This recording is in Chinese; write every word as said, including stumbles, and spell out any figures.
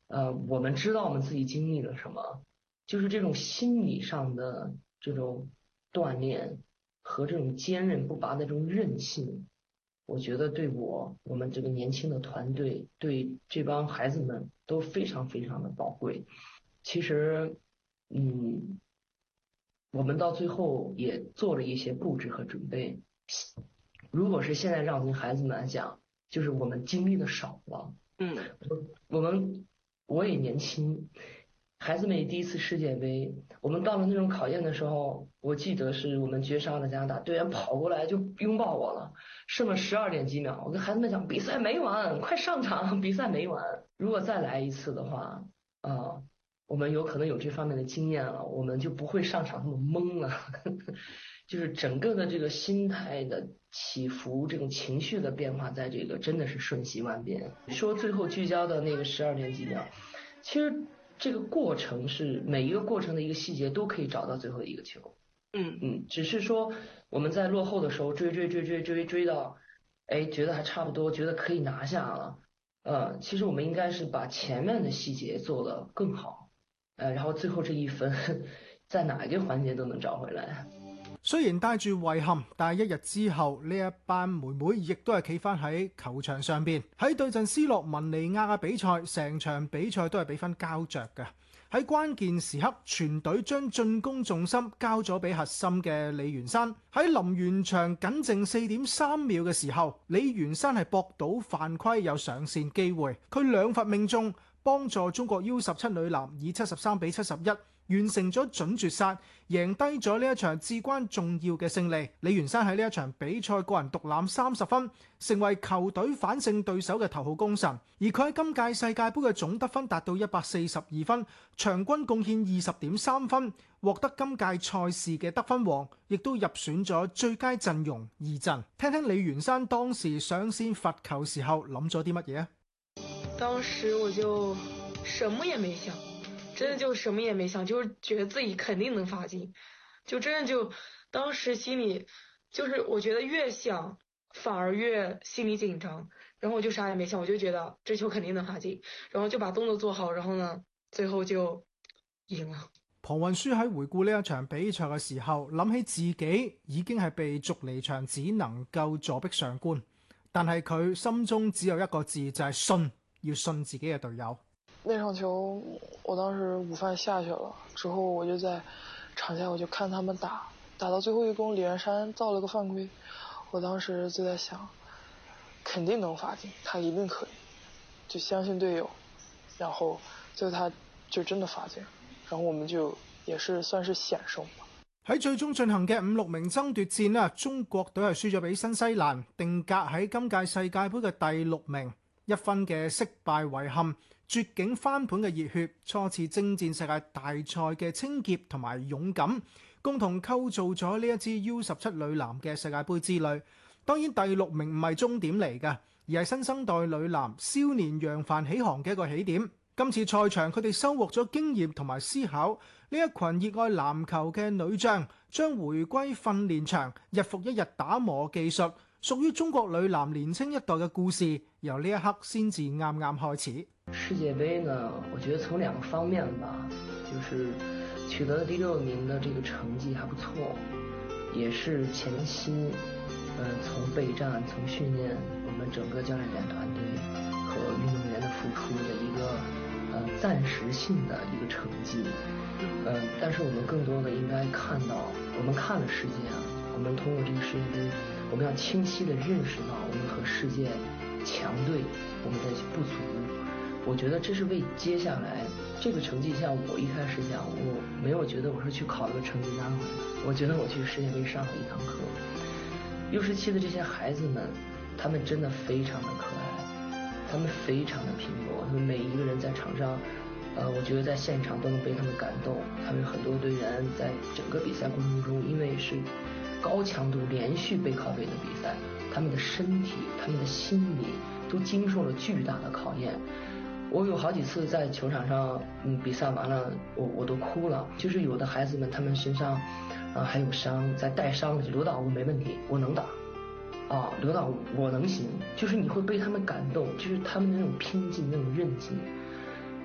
呃，我们知道我们自己经历了什么，就是这种心理上的这种锻炼和这种坚韧不拔的这种韧性，我觉得对我我们这个年轻的团队，对这帮孩子们都非常非常的宝贵。其实，嗯，我们到最后也做了一些布置和准备。如果是现在让我们孩子们来讲，就是我们经历的少了。 嗯， 我们我也年轻，孩子们也第一次世界杯，我们到了那种考验的时候，我记得是我们绝杀了加拿大，队员跑过来就拥抱我了，剩了十二点几秒，我跟孩子们讲比赛没完，快上场，比赛没完。如果再来一次的话，啊、呃我们有可能有这方面的经验了，我们就不会上场那么懵了。就是整个的这个心态的起伏，这种情绪的变化，在这个真的是瞬息万变。说最后聚焦的那个十二点几秒，其实这个过程是每一个过程的一个细节都可以找到最后的一个球。 嗯嗯，只是说我们在落后的时候追追追追追追到，哎，觉得还差不多，觉得可以拿下了。呃，其实我们应该是把前面的細節做得更好，呃，然後最後這一分，在哪一個環節都能找回來。 雖然帶住遺憾，但係一日之後呢一班妹妹亦都係企翻喺球場上邊，喺對陣斯洛文尼亞嘅比賽，成場比賽都係比分膠着嘅。喺關鍵時刻，全隊將進攻重心交咗俾核心嘅李元山。喺臨完場僅剩四點三秒嘅時候，李元山係搏到犯規有上線機會，佢兩罰命中，幫助中國 U 十七女籃以七十三比七十一完成咗準絕殺，贏低咗呢一場至關重要嘅勝利。李元山喺呢一場比賽個人獨攬三十分，成為球隊反勝對手嘅頭號功臣。而佢喺今屆世界盃嘅總得分達到一百四十二分，場均貢獻二十點三分，獲得今屆賽事嘅得分王，亦都入選咗最佳陣容二陣。聽聽李元山當時上線罰球時候諗咗啲乜嘢？ 當時我就什麼也沒想，真的就什麼也沒想，就是覺得自己肯定能罰進，就真的就當時心裡就是我覺得越想反而越心裡緊張，然後我就啥也沒想，我就覺得這球肯定能罰進，然後就把動作做好，然後呢最後就贏了。 龐雲舒喺回顧呢一場比賽嘅時候，諗起自己已經係被逐離場，只能夠坐壁上觀，但係佢心中只有一個字，就係信，要信自己嘅隊友。 那場球我當時午飯下去了之後，我就在場下我就看他們打打到最後一攻，李元山造了個犯規，我當時就在想肯定能罰進，他一定可以，就相信隊友，然後最後他就真的罰進，然後我們就也是算是險勝吧。 喺最終進行嘅五六名爭奪戰啦，中國隊係輸咗俾新西蘭，定格喺今屆世界盃嘅第六名，一分嘅惜敗遺憾，絕境翻盤嘅熱血，初次征戰世界大賽嘅清潔同埋勇敢，共同構造咗呢一支 U 十七女籃嘅世界盃之旅。當然第六名唔係終點嚟㗎，而係新生代女籃少年揚帆起航嘅一個起點。今次賽場佢哋收穫咗經驗同埋思考，呢一群熱愛籃球嘅女將將回歸訓練場，日復一日打磨技術，屬於中國女籃年輕一代嘅故事，由呢一刻先至啱啱開始。 世界盃呢，我覺得從兩個方面吧，就是取得了第六名的這個成績還不錯，也是前期，呃，從備戰、從訓練，我們整個教練團團隊和運動員的付出的一個，呃，暫時性的一個成績。嗯、呃，但是我們更多的應該看到，我們看了世界啊，我們通過這個世界盃，我們要清晰地認識到我們和世界強隊我們的不足。我覺得這是為接下來這個成績，像我一開始講，我沒有覺得我是去考一個成績單回來，我覺得我去世界盃上了一堂課。U 十七的這些孩子們，他們真的非常的可愛，他們非常的拼搏，他們每一個人在場上，呃，我覺得在現場都能被他們感動。他們很多隊員在整個比賽過程中，因為是高強度連續背靠背的比賽，他們的身體、他們的心理都經受了巨大的考驗。我有好幾次在球場上，嗯，比賽完了，我我都哭了。就是有的孩子們，他們身上，啊，還有傷，在帶傷，劉導我沒問題，我能打，啊，劉導我能行。就是你會被他們感動，就是他們那種拼勁，那種韌勁。